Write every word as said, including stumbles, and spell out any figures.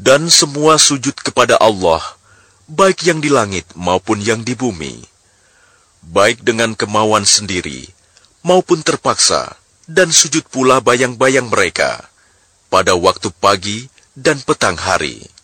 Dan semua sujud kepada Allah, baik yang di langit maupun yang di bumi, baik dengan kemauan sendiri maupun terpaksa, dan sujud pula bayang-bayang mereka pada waktu pagi dan petang hari.